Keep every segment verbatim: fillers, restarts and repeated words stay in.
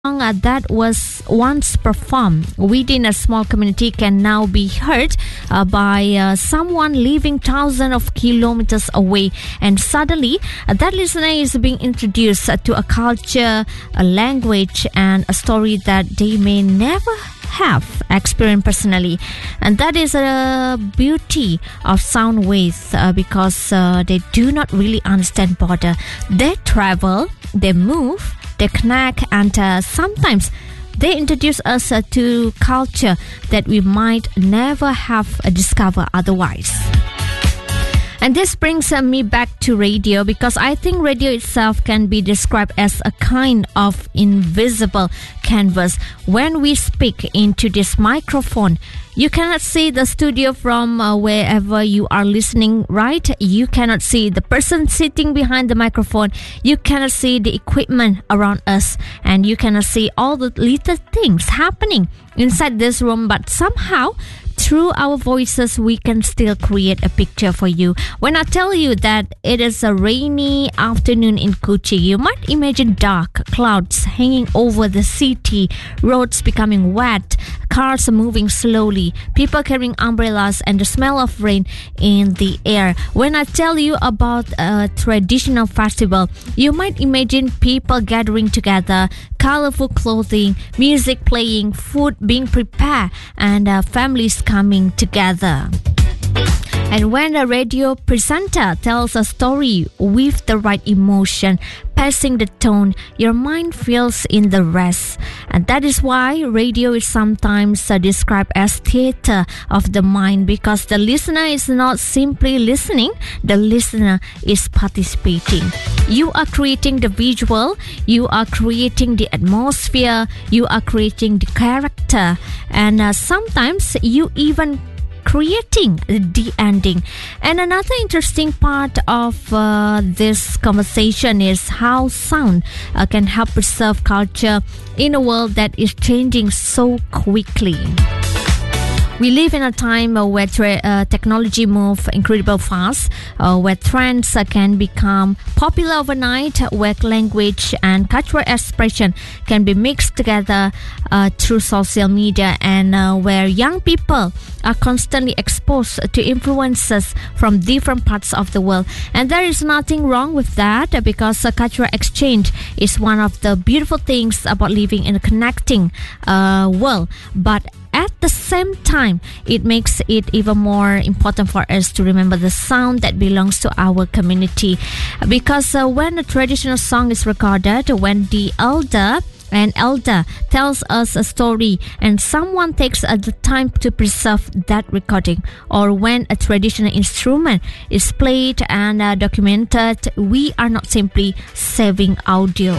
song uh, that was once performed within a small community can now be heard uh, by uh, someone living thousands of kilometers away, and suddenly uh, that listener is being introduced uh, to a culture, a language, and a story that they may never have experienced personally. And that is a beauty of sound waves uh, because uh, they do not really understand border. They travel, they move, they connect, and uh, sometimes they introduce us uh, to culture that we might never have uh, discovered otherwise. And this brings uh, me back to radio, because I think radio itself can be described as a kind of invisible canvas. When we speak into this microphone, you cannot see the studio from uh, wherever you are listening, right? You cannot see the person sitting behind the microphone. You cannot see the equipment around us. And you cannot see all the little things happening inside this room. But somehow, through our voices, we can still create a picture for you. When I tell you that it is a rainy afternoon in Kochi, you might imagine dark clouds hanging over the city, roads becoming wet, cars moving slowly, people carrying umbrellas, and the smell of rain in the air. When I tell you about a traditional festival, you might imagine people gathering together, colorful clothing, music playing, food being prepared, and uh, families coming together. And when a radio presenter tells a story with the right emotion, passing the tone, your mind fills in the rest. And that is why radio is sometimes uh, described as theater of the mind, because the listener is not simply listening, the listener is participating. You are creating the visual, you are creating the atmosphere, you are creating the character, and uh, sometimes you even creating the ending. And another interesting part of uh, this conversation is how sound uh, can help preserve culture in a world that is changing so quickly. We live in a time uh, where tra- uh, technology moves incredibly fast, uh, where trends uh, can become popular overnight, where language and cultural expression can be mixed together uh, through social media, and uh, where young people are constantly exposed to influences from different parts of the world. And there is nothing wrong with that, uh, because uh, cultural exchange is one of the beautiful things about living in a connecting uh, world. But at the same time, it makes it even more important for us to remember the sound that belongs to our community. Because uh, when a traditional song is recorded, when the elder An elder tells us a story and someone takes uh, the time to preserve that recording, or when a traditional instrument is played and uh, documented, we are not simply saving audio.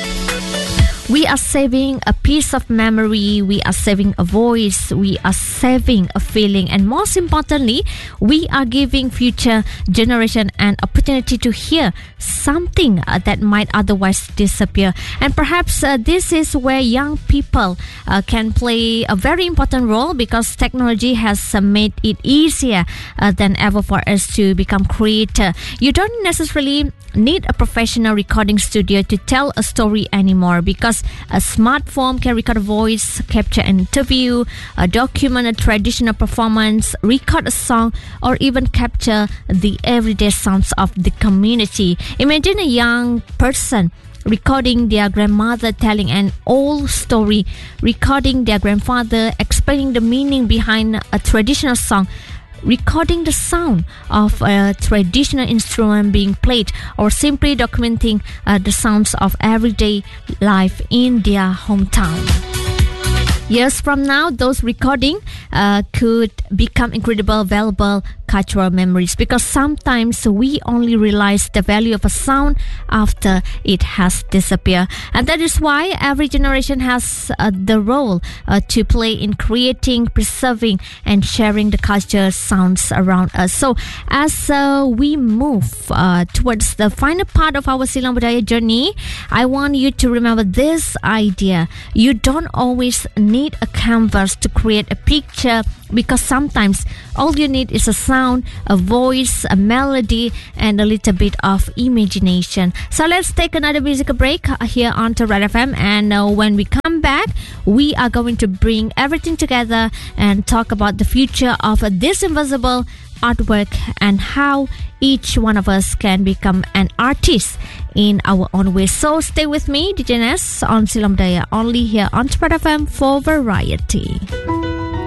We are saving a piece of memory, we are saving a voice, we are saving a feeling, and most importantly, we are giving future generation an opportunity to hear something uh, that might otherwise disappear. And perhaps uh, this is where young people uh, can play a very important role, because technology has uh, made it easier uh, than ever for us to become creator. You don't necessarily need a professional recording studio to tell a story anymore, because a smartphone can record a voice, capture an interview, uh, document a traditional performance, record a song, or even capture the everyday sounds of the community. Imagine a young person recording their grandmother telling an old story, recording their grandfather explaining the meaning behind a traditional song, recording the sound of a traditional instrument being played, or simply documenting uh, the sounds of everyday life in their hometown. Years from now, those recordings uh, could become incredible, valuable cultural memories, because sometimes we only realize the value of a sound after it has disappeared. And that is why every generation has uh, the role uh, to play in creating, preserving, and sharing the culture sounds around us. So as uh, we move uh, towards the final part of our Silang Budaya journey, I want you to remember this idea. You don't always need a canvas to create a picture, because sometimes all you need is a sound sound, a voice, a melody, and a little bit of imagination. So let's take another musical break here on Red F M, and uh, when we come back, we are going to bring everything together and talk about the future of this invisible artwork and how each one of us can become an artist in our own way. So stay with me, D J Ness, on Silam Daya, only here on Red F M for variety.